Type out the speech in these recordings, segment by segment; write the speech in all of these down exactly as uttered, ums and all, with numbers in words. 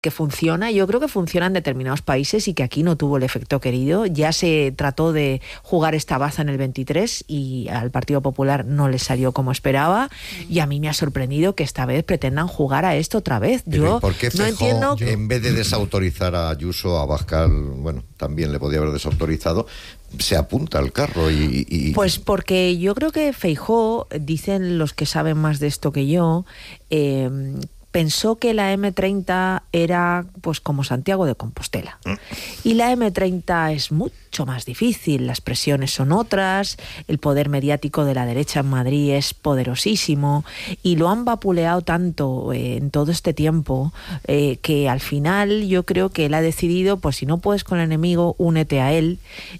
que funciona, yo creo que funciona en determinados países y que aquí no tuvo el efecto querido. Ya se trató de jugar esta baza en el veintitrés y al Partido Popular no le salió como esperaba, y a mí me ha sorprendido que esta vez pretendan jugar a esto otra vez. Yo ¿Por qué no Feijóo, entiendo... en vez de desautorizar a Ayuso, a Abascal, bueno, también le podía haber desautorizado, se apunta al carro y, y... Pues porque yo creo que Feijóo, dicen los que saben más de esto que yo, eh, pensó que la eme treinta era pues como Santiago de Compostela. Y la eme treinta es mucho más difícil, las presiones son otras, el poder mediático de la derecha en Madrid es poderosísimo, y lo han vapuleado tanto eh, en todo este tiempo eh, que al final yo creo que él ha decidido, pues si no puedes con el enemigo, únete a él,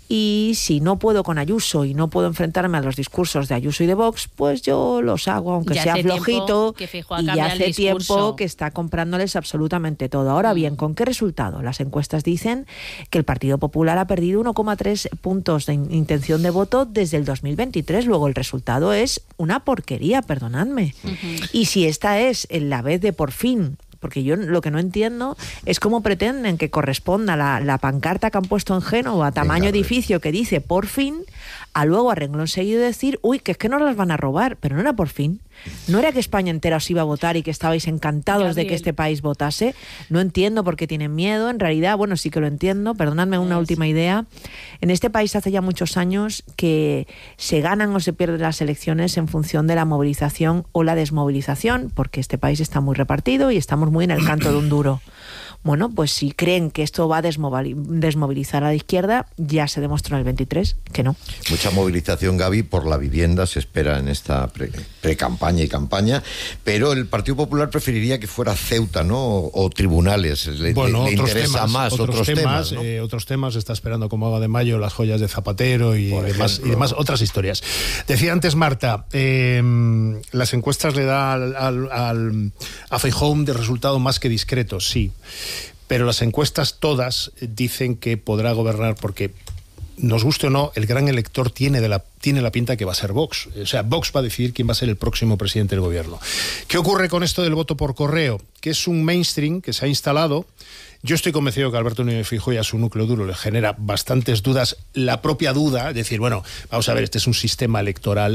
y si no puedo con Ayuso y no puedo enfrentarme a los discursos de Ayuso y de Vox, pues yo los hago, aunque ya sea flojito, y ya hace tiempo que está comprándoles absolutamente todo. Ahora bien, ¿con qué resultado? Las encuestas dicen que el Partido Popular ha perdido uno coma tres puntos de intención de voto desde el dos mil veintitrés. Luego el resultado es una porquería, perdonadme. Uh-huh. Y si esta es la vez de por fin, porque yo lo que no entiendo es cómo pretenden que corresponda la, la pancarta que han puesto en Génova, tamaño Venga, edificio, que dice por fin, a luego a renglón seguido decir, uy, que es que no las van a robar, pero no era por fin. No era que España entera os iba a votar y que estabais encantados Gabriel. de que este país votase. No entiendo por qué tienen miedo. En realidad, bueno, sí que lo entiendo. Perdonadme una es. última idea. En este país hace ya muchos años que se ganan o se pierden las elecciones en función de la movilización o la desmovilización, porque este país está muy repartido y estamos muy en el canto de un duro. Bueno, pues si creen que esto va a desmovilizar a la izquierda, ya se demostró en el veintitrés que no. Mucha movilización, Gaby, por la vivienda se espera en esta pre, pre-campaña y campaña, pero el Partido Popular preferiría que fuera Ceuta, ¿no? O, o tribunales. Le, bueno, le otros interesa temas, más otros, otros temas. temas ¿no? eh, otros temas, está esperando como agua de mayo las joyas de Zapatero y demás, y demás otras historias. Decía antes Marta, eh, las encuestas le da al, al, al, a Feijóo de resultado más que discreto, sí. Pero las encuestas todas dicen que podrá gobernar porque, nos guste o no, el gran elector tiene, de la, tiene la pinta que va a ser Vox. O sea, Vox va a decidir quién va a ser el próximo presidente del gobierno. ¿Qué ocurre con esto del voto por correo? Que es un mainstream que se ha instalado. Yo estoy convencido que Alberto Núñez Feijóo y a su núcleo duro le genera bastantes dudas. La propia duda, es decir, bueno, vamos a ver, este es un sistema electoral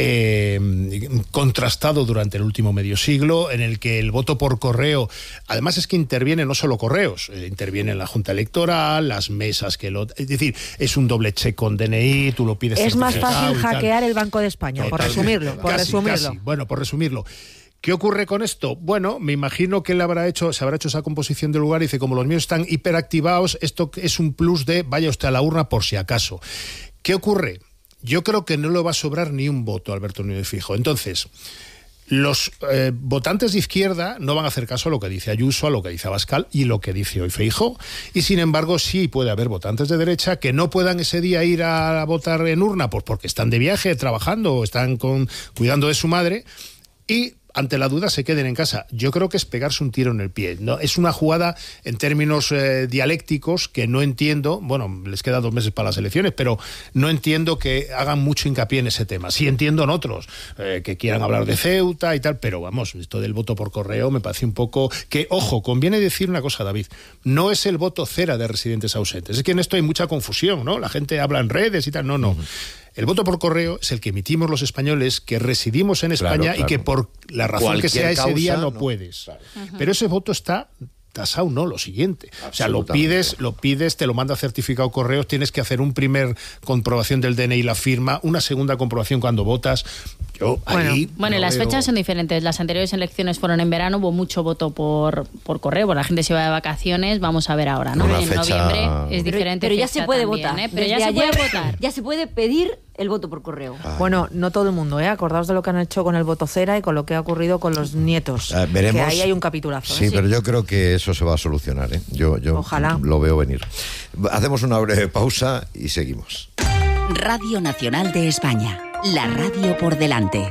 eh, contrastado durante el último medio siglo, en el que el voto por correo, además es que interviene no solo correos, eh, interviene la Junta Electoral, las mesas que lo... Es decir, es un doble check con D N I, tú lo pides... Es más fácil hackear el Banco de España, por resumirlo, por casi, resumirlo. Casi. Bueno, por resumirlo. ¿Qué ocurre con esto? Bueno, me imagino que él habrá hecho, se habrá hecho esa composición del lugar y dice, como los míos están hiperactivados, esto es un plus de vaya usted a la urna por si acaso. ¿Qué ocurre? Yo creo que no le va a sobrar ni un voto a Alberto Núñez Feijóo. Entonces, los eh, votantes de izquierda no van a hacer caso a lo que dice Ayuso, a lo que dice Abascal y lo que dice hoy Feijóo. Y sin embargo, sí puede haber votantes de derecha que no puedan ese día ir a votar en urna, pues porque están de viaje, trabajando o están con, cuidando de su madre, y ante la duda se queden en casa. Yo creo que es pegarse un tiro en el pie, ¿no? Es una jugada en términos eh, dialécticos que no entiendo. Bueno, les quedan dos meses para las elecciones, pero no entiendo que hagan mucho hincapié en ese tema. Sí entiendo en otros, eh, que quieran hablar de Ceuta y tal, pero vamos, esto del voto por correo me parece un poco... Que, ojo, conviene decir una cosa, David, no es el voto cera de residentes ausentes. Es que en esto hay mucha confusión, ¿no? La gente habla en redes y tal, no, no. Uh-huh. El voto por correo es el que emitimos los españoles que residimos en España, claro, claro. y que por la razón Cualquier que sea ese causa, día no, no. puedes. Claro. Uh-huh. Pero ese voto está tasado, no, lo siguiente. O sea, lo pides, lo pides, te lo manda certificado correos, tienes que hacer un primer comprobación del D N I, la firma, una segunda comprobación cuando votas. Yo bueno, ahí bueno, no las veo... fechas son diferentes. Las anteriores elecciones fueron en verano, hubo mucho voto por, por correo, porque la gente se iba de vacaciones, vamos a ver ahora, ¿no? Una en fecha... noviembre es diferente. Pero, pero ya se puede también, votar. ¿eh? Pero Desde ya ayer, se puede votar. Ya se puede pedir el voto por correo. Ay. Bueno, no todo el mundo, ¿eh? Acordaos de lo que han hecho con el voto cera y con lo que ha ocurrido con los nietos. Eh, veremos. Que ahí hay un capitulazo. Sí, ¿eh? pero yo creo que eso se va a solucionar, ¿eh? Yo, yo Ojalá. lo veo venir. Hacemos una breve pausa y seguimos. Radio Nacional de España, la radio por delante.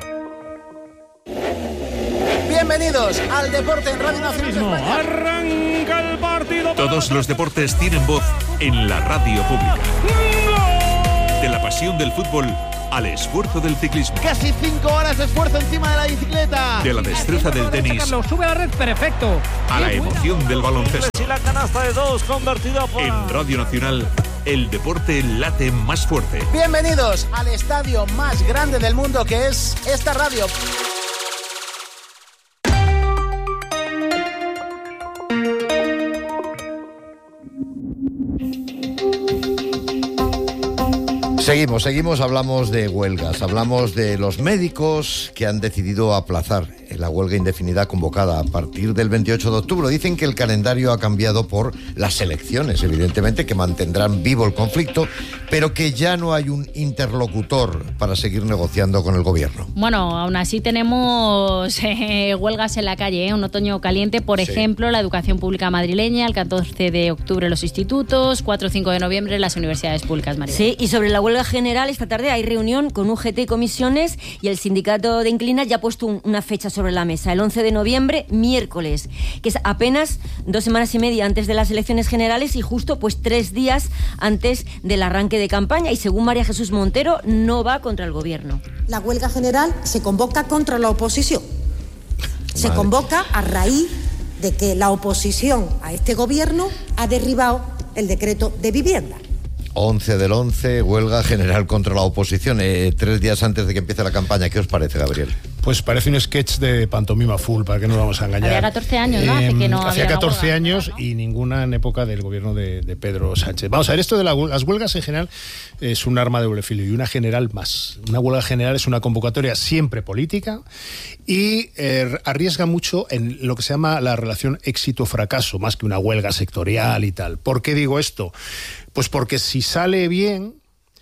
Bienvenidos al Deporte en Radio Nacional de España. Arranca el partido. Todos los deportes tienen voz en la radio pública. De la pasión del fútbol al esfuerzo del ciclismo. Casi cinco horas de esfuerzo encima de la bicicleta. De la destreza del tenis. Sube a la red, perfecto. A la emoción del baloncesto. Y la canasta de dos convertida por... En Radio Nacional, el deporte late más fuerte. Bienvenidos al estadio más grande del mundo, que es esta radio. Seguimos, seguimos, hablamos de huelgas, hablamos de los médicos que han decidido aplazar la huelga indefinida convocada a partir del veintiocho de octubre. Dicen que el calendario ha cambiado por las elecciones, evidentemente, que mantendrán vivo el conflicto, pero que ya no hay un interlocutor para seguir negociando con el gobierno. Bueno, aún así tenemos eh, huelgas en la calle, ¿eh? Un otoño caliente, por sí. ejemplo, la educación pública madrileña, el catorce de octubre los institutos, cuatro y cinco de noviembre las universidades públicas madrileñas. Sí, y sobre la huelga general, esta tarde hay reunión con U G T y comisiones y el sindicato de Inclinas ya ha puesto un, una fecha sobre la mesa, el once de noviembre, miércoles, que es apenas dos semanas y media antes de las elecciones generales y justo pues tres días antes del arranque de campaña, y según María Jesús Montero no va contra el gobierno. La huelga general se convoca contra la oposición. Se Vale. convoca a raíz de que la oposición a este gobierno ha derribado el decreto de vivienda. once del once, huelga general contra la oposición, eh, tres días antes de que empiece la campaña. ¿Qué os parece, Gabriel? Pues parece un sketch de pantomima full, para que no nos vamos a engañar. Había catorce años, ¿no? Hace que no Hacía había catorce huelga. años y ninguna en época del gobierno de, de Pedro Sánchez. Vamos a ver, esto de la, las huelgas en general es un arma de doble filo, y una general más. Una huelga general es una convocatoria siempre política y eh, arriesga mucho en lo que se llama la relación éxito-fracaso, más que una huelga sectorial y tal. ¿Por qué digo esto? Pues porque si sale bien,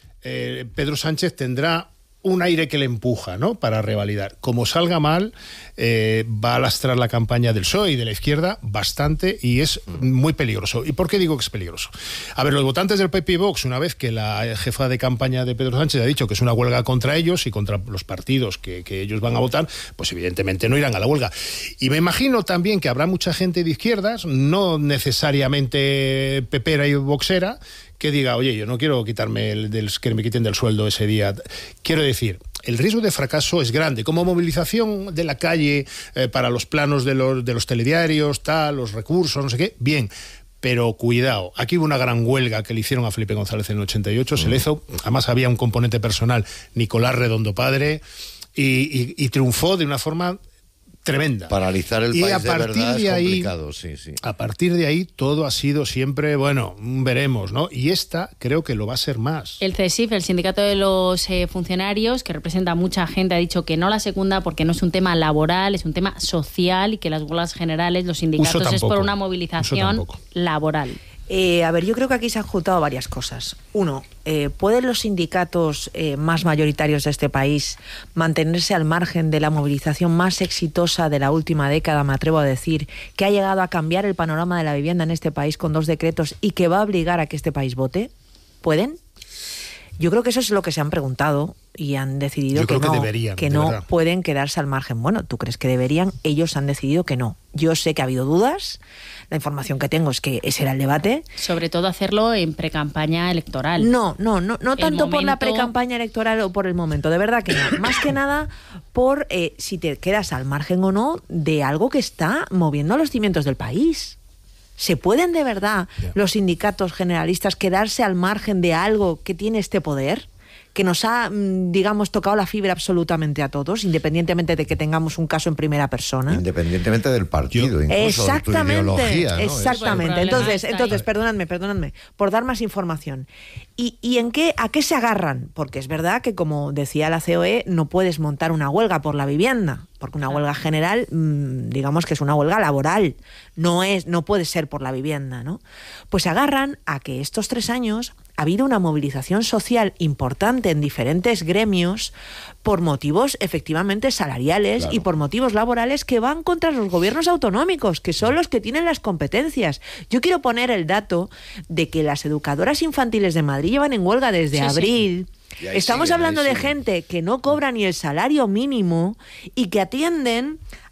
eh, Pedro Sánchez tendrá un aire que le empuja, ¿no?, para revalidar. Como salga mal, eh, va a lastrar la campaña del P S O E y de la izquierda bastante, y es muy peligroso. ¿Y por qué digo que es peligroso? A ver, los votantes del P P y Vox, una vez que la jefa de campaña de Pedro Sánchez ha dicho que es una huelga contra ellos y contra los partidos que, que ellos van a votar, pues evidentemente no irán a la huelga. Y me imagino también que habrá mucha gente de izquierdas, no necesariamente pepera y boxera, que diga, oye, yo no quiero quitarme el del, que me quiten del sueldo ese día. Quiero decir, el riesgo de fracaso es grande. Como movilización de la calle eh, para los planos de los, de los telediarios, tal, los recursos, no sé qué, bien. Pero cuidado, aquí hubo una gran huelga que le hicieron a Felipe González en el ochenta y ocho, mm. se le hizo, además había un componente personal, Nicolás Redondo padre, y, y, y triunfó de una forma tremenda. Paralizar el y país a de partir verdad de es ahí, complicado, sí, sí. A partir de ahí todo ha sido siempre, bueno, veremos, ¿no? Y esta creo que lo va a ser más. El C S I F, el sindicato de los eh, funcionarios, que representa a mucha gente, ha dicho que no la secunda porque no es un tema laboral, es un tema social, y que las huelgas generales, los sindicatos, es por una movilización laboral. Eh, a ver, yo creo que aquí se han juntado varias cosas. Uno, eh, ¿pueden los sindicatos eh, más mayoritarios de este país mantenerse al margen de la movilización más exitosa de la última década, me atrevo a decir, que ha llegado a cambiar el panorama de la vivienda en este país con dos decretos y que va a obligar a que este país vote? ¿Pueden? Yo creo que eso es lo que se han preguntado y han decidido Yo que creo no, que, deberían, que de no verdad. pueden quedarse al margen. Bueno, ¿tú crees que deberían? Ellos han decidido que no. Yo sé que ha habido dudas. La información que tengo es que ese era el debate. Sobre todo hacerlo en precampaña electoral. No, no, no, no tanto momento... por la precampaña electoral o por el momento, de verdad que no. Más que nada por eh, si te quedas al margen o no de algo que está moviendo los cimientos del país. ¿Se pueden de verdad yeah. los sindicatos generalistas quedarse al margen de algo que tiene este poder? Que nos ha, digamos, tocado la fibra absolutamente a todos, independientemente de que tengamos un caso en primera persona. Independientemente del partido, incluso exactamente, de tu ideología, ¿no? Exactamente. Entonces, entonces, perdonadme, perdonadme, por dar más información. ¿Y, y en qué, a qué se agarran? Porque es verdad que, como decía la C O E, no puedes montar una huelga por la vivienda, porque una huelga general, digamos que es una huelga laboral, no es, no puede ser por la vivienda, ¿no? Pues se agarran a que estos tres años ha habido una movilización social importante en diferentes gremios por motivos efectivamente salariales claro. y por motivos laborales que van contra los gobiernos autonómicos, que son los que tienen las competencias. Yo quiero poner el dato de que las educadoras infantiles de Madrid llevan en huelga desde sí, abril. Sí. Estamos siguen, hablando de gente que no cobra ni el salario mínimo y que atienden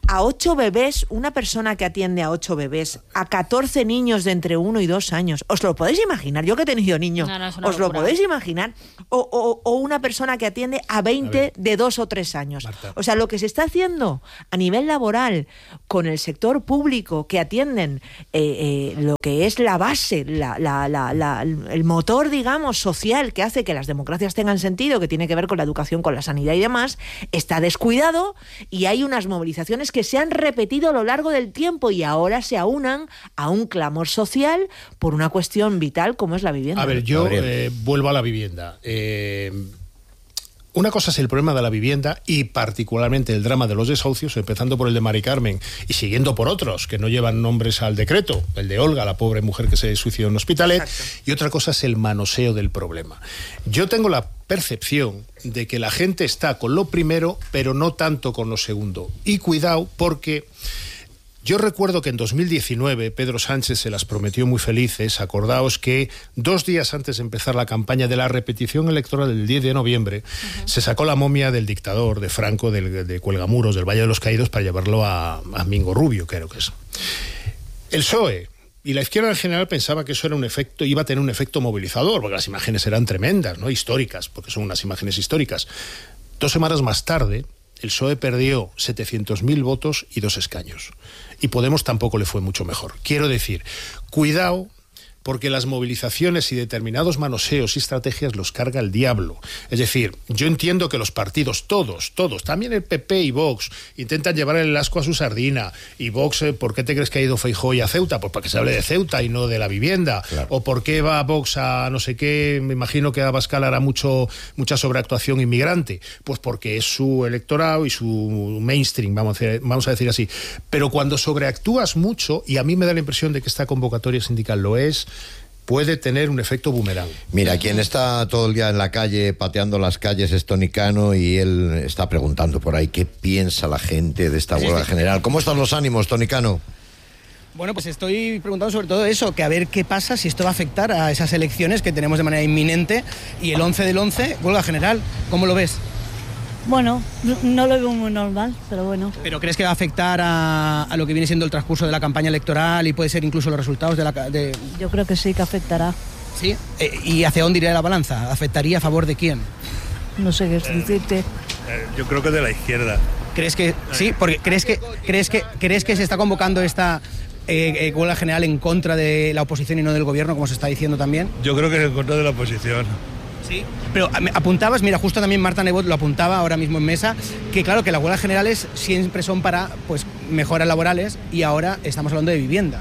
a ocho bebés, una persona que atiende a ocho bebés, a catorce niños de entre uno y dos años. ¿Os lo podéis imaginar? Yo que he tenido niños, no, no, ¿os locura. Lo podéis imaginar? O, o, o una persona que atiende a veinte a de dos o tres años. Marta. O sea, lo que se está haciendo a nivel laboral con el sector público que atienden eh, eh, lo que es la base, la, la, la, la, el motor, digamos, social que hace que las democracias tengan sentido, que tiene que ver con la educación, con la sanidad y demás, está descuidado y hay unas movilizaciones que se han repetido a lo largo del tiempo y ahora se aunan a un clamor social por una cuestión vital como es la vivienda. A ver, yo eh, vuelvo a la vivienda. Eh, una cosa es el problema de la vivienda y particularmente el drama de los desahucios, empezando por el de Mari Carmen y siguiendo por otros que no llevan nombres al decreto, el de Olga, la pobre mujer que se suicidó en Hospitalet. Exacto. Y otra cosa es el manoseo del problema. Yo tengo la percepción de que la gente está con lo primero, pero no tanto con lo segundo. Y cuidado, porque yo recuerdo que en dos mil diecinueve Pedro Sánchez se las prometió muy felices. Acordaos que dos días antes de empezar la campaña de la repetición electoral del diez de noviembre, uh-huh. se sacó la momia del dictador, de Franco, del, de Cuelgamuros, del Valle de los Caídos, para llevarlo a, a Mingo Rubio, creo que es. El P S O E y la izquierda en general pensaba que eso era un efecto, iba a tener un efecto movilizador, porque las imágenes eran tremendas, ¿no? Históricas, porque son unas imágenes históricas. Dos semanas más tarde, el P S O E perdió setecientos mil votos y dos escaños. Y Podemos tampoco le fue mucho mejor. Quiero decir, cuidado, porque las movilizaciones y determinados manoseos y estrategias los carga el diablo. Es decir, yo entiendo que los partidos, todos, todos, también el P P y Vox, intentan llevar el asco a su sardina. Y Vox, ¿por qué te crees que ha ido Feijóo a Ceuta? Pues para que se hable de Ceuta y no de la vivienda. Claro. O ¿por qué va Vox a no sé qué? Me imagino que Abascal hará mucho, mucha sobreactuación inmigrante. Pues porque es su electorado y su mainstream, vamos a decir, vamos a decir así. Pero cuando sobreactúas mucho, y a mí me da la impresión de que esta convocatoria sindical lo es, puede tener un efecto boomerang. Mira, quien está todo el día en la calle, pateando las calles, es Toni Cano, y él está preguntando por ahí qué piensa la gente de esta huelga general. ¿Cómo están los ánimos, Toni Cano? Bueno, pues estoy preguntando sobre todo eso, que a ver qué pasa, si esto va a afectar a esas elecciones que tenemos de manera inminente, y el once del once, huelga general. ¿Cómo lo ves? Bueno, no lo veo muy normal, pero bueno. ¿Pero crees que va a afectar a, a lo que viene siendo el transcurso de la campaña electoral y puede ser incluso los resultados de la... De... Yo creo que sí, que afectará. ¿Sí? Eh, ¿Y hacia dónde iría la balanza? ¿Afectaría a favor de quién? No sé qué decirte. Eh, eh, yo creo que de la izquierda. ¿Crees que sí? Porque ¿crees que, crees que, crees que se está convocando esta eh, eh, huelga general en contra de la oposición y no del gobierno, como se está diciendo también? Yo creo que es en contra de la oposición. Sí, pero apuntabas, mira, justo también Marta Nebot lo apuntaba ahora mismo en mesa, que claro, que las huelgas generales siempre son para pues mejoras laborales y ahora estamos hablando de vivienda.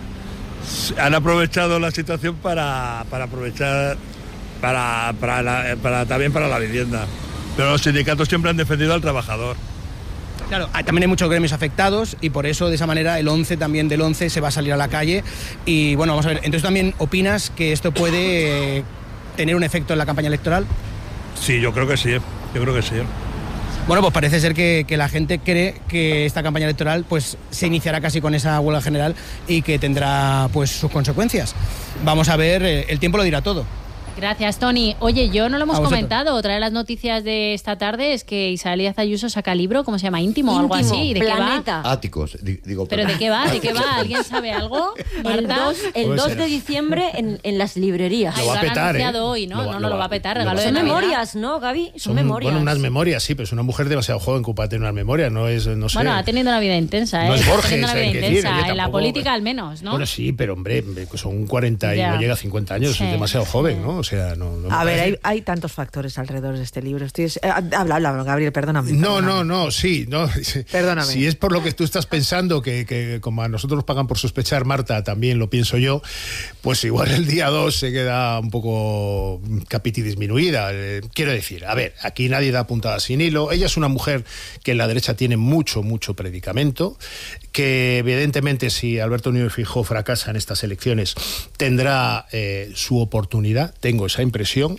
Han aprovechado la situación para, para aprovechar, para, para, la, para también para la vivienda. Pero los sindicatos siempre han defendido al trabajador. Claro, también hay muchos gremios afectados y por eso de esa manera el once también del once se va a salir a la calle. Y bueno, vamos a ver, entonces también opinas que esto puede... Eh, tener un efecto en la campaña electoral? Sí, yo creo que sí, yo creo que sí. Bueno, pues parece ser que, que la gente cree que esta campaña electoral pues se iniciará casi con esa huelga general y que tendrá pues sus consecuencias. Vamos a ver, el tiempo lo dirá todo. Gracias, Toni. Oye, yo no lo hemos comentado. Otra de las noticias de esta tarde es que Isabel Díaz Ayuso saca libro, ¿cómo se llama? Íntimo o algo así. ¿De Planeta. qué va? Áticos, digo. ¿Pero de qué va? ¿De qué va? ¿Alguien sabe algo? El dos, el dos de diciembre en, en las librerías. Ay, lo va a petar, lo han anunciado ¿eh? hoy, ¿no? Lo, no, lo, no lo lo va a petar. Regalo Son de Navidad. memorias, ¿no, Gaby? Son, Son memorias. Bueno, unas memorias, sí, pero es una mujer demasiado joven como para tener unas memorias, no es, no sé. Bueno, ha tenido una vida intensa, ¿eh? No es Borges, teniendo una vida hay que intensa. decir, En la tampoco, política al menos, ¿no? Bueno, sí, pero hombre, son cuarenta y Ya. no llega a cincuenta años, Sí, es demasiado joven, sí. ¿no? O sea, no... no A ver, parece. hay, hay tantos factores alrededor de este libro. Estoy, eh, habla, habla, Gabriel, perdóname. No, perdóname. no, no, sí, no. Perdóname. Si es por lo que tú estás pensando, que, que como a nosotros nos pagan por sospechar, Marta, también lo pienso yo, pues igual el día dos se queda un poco capiti disminuida. Eh, quiero decir, a ver, aquí nadie da puntada sin hilo. Ella es una mujer que en la derecha tiene mucho, mucho predicamento, que evidentemente si Alberto Núñez Feijóo fracasa en estas elecciones tendrá eh, su oportunidad, tengo esa impresión.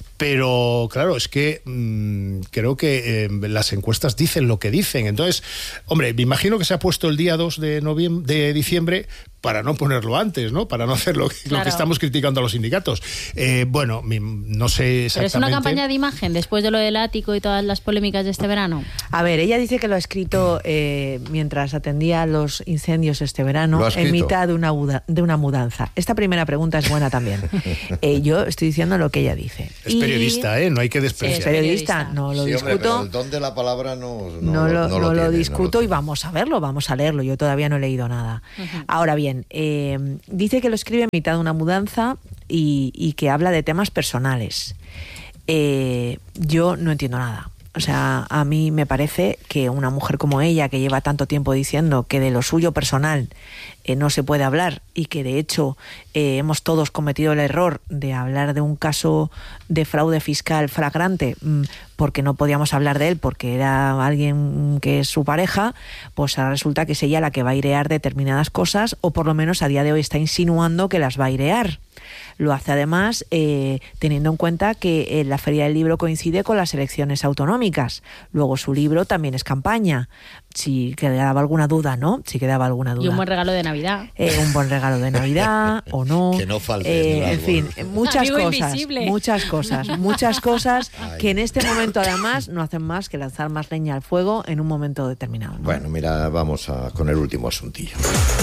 Pero claro, es que mmm, creo que eh, las encuestas dicen lo que dicen. Entonces, hombre, me imagino que se ha puesto el día dos de noviembre, de diciembre para no ponerlo antes, ¿no? Para no hacer lo que, claro. lo que estamos criticando a los sindicatos. Eh, bueno, no sé exactamente... ¿Pero es una campaña de imagen después de lo del ático y todas las polémicas de este verano? A ver, ella dice que lo ha escrito eh, mientras atendía los incendios este verano, en mitad de una, de una mudanza. Esta primera pregunta es buena también. eh, yo estoy diciendo lo que ella dice. Es y... periodista, ¿eh? No hay que despreciar. Sí, es periodista, no lo sí, discuto. Hombre, el don de la palabra no, no, no lo, no no lo, lo tiene, discuto no lo y vamos a verlo, vamos a leerlo. Yo todavía no he leído nada. Uh-huh. Ahora bien, Eh, dice que lo escribe en mitad de una mudanza y, y que habla de temas personales. Eh, yo no entiendo nada. O sea, a mí me parece que una mujer como ella, que lleva tanto tiempo diciendo que de lo suyo personal eh, no se puede hablar y que de hecho eh, hemos todos cometido el error de hablar de un caso de fraude fiscal flagrante mmm, porque no podíamos hablar de él porque era alguien que es su pareja, pues ahora resulta que es ella la que va a airear determinadas cosas, o por lo menos a día de hoy está insinuando que las va a airear. Lo hace además eh, teniendo en cuenta que eh, la Feria del Libro coincide con las elecciones autonómicas. Luego su libro también es campaña. Si quedaba alguna duda, ¿no? Si quedaba alguna duda. Y un buen regalo de Navidad. Eh, un buen regalo de Navidad o no. Que no falte. Eh, en fin, muchas Amigo cosas. Invisible. Muchas cosas. Muchas cosas Ay. que en este momento además no hacen más que lanzar más leña al fuego en un momento determinado, ¿no? Bueno, mira, vamos a, con el último asuntillo.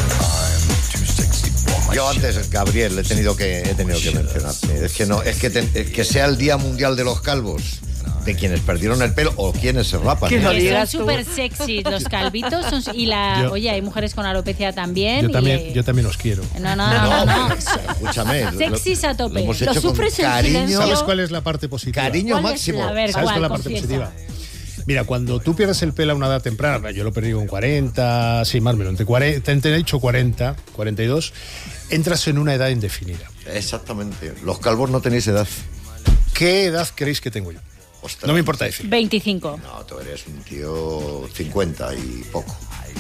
Yo antes, Gabriel, he tenido que he tenido que mencionarte. Es que no, es que, te, es que sea el Día Mundial de los Calvos, de quienes perdieron el pelo o quienes se rapan. Que ¿eh? Son súper sexy los calvitos son, y la yo, oye, hay mujeres con alopecia también. Yo también, y, yo también los quiero. No, no, no. no, no. Escúchame. Sexys a tope. Lo hemos hecho lo sufres con en cariño. silencio. ¿Sabes cuál es la parte positiva? Cariño máximo. Es, ver, ¿Sabes cuál es la parte confiesa? positiva? Mira, cuando tú pierdes el pelo a una edad temprana, yo lo perdí con cuarenta, sí, más o menos, entre cuarenta, entre he dicho cuarenta, cuarenta y dos, entras en una edad indefinida. Exactamente. Los calvos no tenéis edad. ¿Qué edad creéis que tengo yo? Ostras, no me importa decir. veinticinco. No, tú eres un tío cincuenta y poco.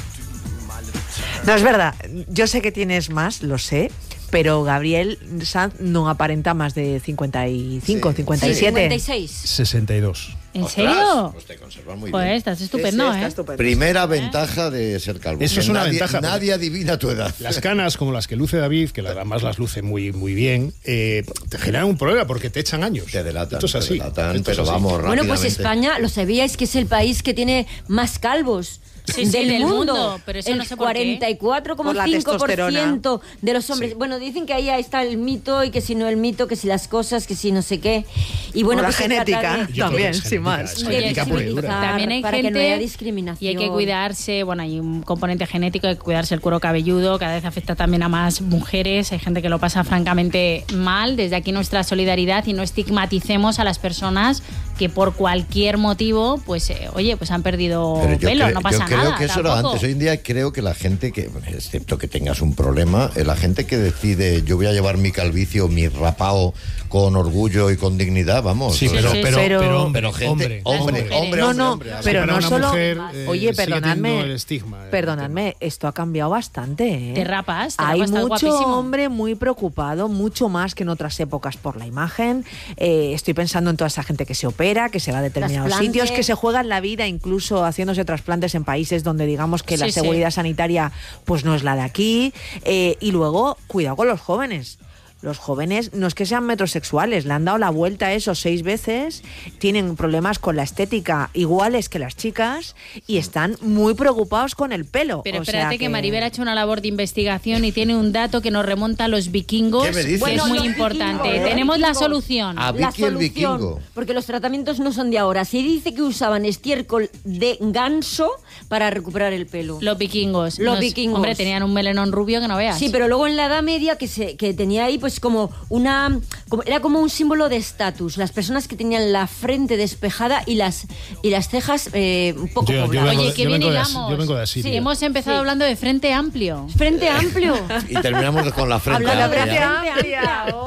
No, es verdad. Yo sé que tienes más, lo sé. Pero Gabriel Sanz no aparenta más de cincuenta y cinco, sí. cincuenta y siete. cincuenta y seis. sesenta y dos. ¿En Ostras, serio? Pues te conservas muy pues bien. estás estupendo, sí, sí, está ¿eh? estupendo. Primera ventaja de ser calvo. Eso es una nadie, ventaja. Nadie adivina tu edad. Las canas, como las que luce David, que además las luce muy, muy bien, eh, te generan un problema porque te echan años. Te delatan. Esto es así. Te delatan, Esto pero es así. vamos rápidamente. Bueno, pues España, lo sabíais que es el país que tiene más calvos. Sí, del, sí, del mundo, mundo, pero eso el no sé por qué. cuarenta y cuatro coma cinco por ciento de los hombres. Sí. Bueno, dicen que ahí está el mito y que si no el mito, que si las cosas, que si no sé qué. Y bueno, la pues genética de, también, sin más. Oye, también hay para gente que no haya discriminación. Y hay que cuidarse, bueno, hay un componente genético, hay que cuidarse el cuero cabelludo, cada vez afecta también a más mujeres, hay gente que lo pasa francamente mal. Desde aquí nuestra solidaridad y no estigmaticemos a las personas que por cualquier motivo, pues, eh, oye, pues han perdido pelo, creo, no pasa nada. Yo creo nada, que eso tampoco. era antes. Hoy en día creo que la gente que, excepto que tengas un problema, la gente que decide yo voy a llevar mi calvicio, mi rapao con orgullo y con dignidad, vamos. Sí, pero, sí, pero, pero, pero, hombre, pero gente, hombre, hombre, hombre, hombre, no, no, hombre, hombre, pero para no una solo. Mujer, eh, oye, perdonadme, el estigma, perdonadme, esto ha cambiado bastante. ¿eh? Te rapas, te Hay rapas, mucho guapísimo. hombre muy preocupado, mucho más que en otras épocas por la imagen. Eh, estoy pensando en toda esa gente que se opera, que se va a determinados sitios, que se juegan la vida, incluso haciéndose trasplantes en países donde digamos que sí, la seguridad sí. sanitaria pues no es la de aquí. Eh, y luego, cuidado con los jóvenes. Los jóvenes no es que sean metrosexuales, le han dado la vuelta a eso seis veces, tienen problemas con la estética iguales que las chicas y están muy preocupados con el pelo. Pero o espérate sea que... que Maribel ha hecho una labor de investigación y tiene un dato que nos remonta a los vikingos, ¿Qué me dices? que es muy los importante. vikingos, Tenemos la vikingos. solución. A La Vicky el solución, vikingo. porque los tratamientos no son de ahora. Se dice que usaban estiércol de ganso para recuperar el pelo. Los vikingos. Los Nos- vikingos. Hombre, tenían un melenón rubio que no veas. Sí, pero luego en la Edad Media que se que tenía ahí pues como una como, era como un símbolo de estatus. Las personas que tenían la frente despejada y las y las cejas eh, un poco Yo- yo pobladas. vengo Oye, de- qué yo bien vengo de As- hilamos. yo vengo de Asiria. Sí, hemos empezado Sí. hablando de frente amplio. Frente amplio. Y terminamos con la frente Hablando de amplia. frente amplia. Oh.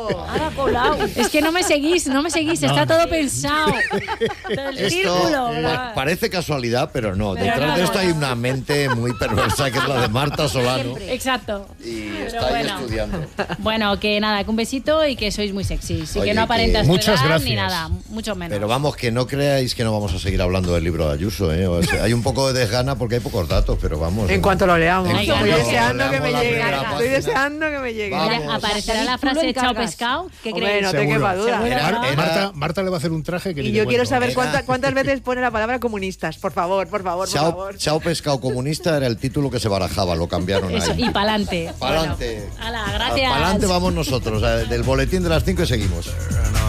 Ahora colado. Es que no me seguís, no me seguís, no, está no. todo pensado. El esto círculo, pa parece casualidad, pero no. Pero Detrás no, de esto no. hay una mente muy perversa que es la de Marta Solano. Exacto. Y pero está bueno. ahí estudiando. Bueno, que nada, que un besito y que sois muy sexys. Y Oye, que no aparentas que... Muchas edad gracias. ni nada, mucho menos. Pero vamos, que no creáis que no vamos a seguir hablando del libro de Ayuso, ¿eh? O sea, hay un poco de desgana porque hay pocos datos, pero vamos. En cuanto lo leamos. Estoy deseando que me llegue. Estoy deseando que me llegue. Aparecerá la frase chao pescado. ¿Qué creéis? No te quepa duda. Marta, Marta le va a hacer un traje que Y yo quiero saber cuánta, cuántas veces pone la palabra comunistas. Por favor, por favor, por chao, favor. Chao pescado comunista era el título que se barajaba, lo cambiaron Eso, ahí. y pa'lante. Pa'lante. Bueno, ala, gracias. Pa'lante vamos nosotros. Del boletín de las cinco y seguimos.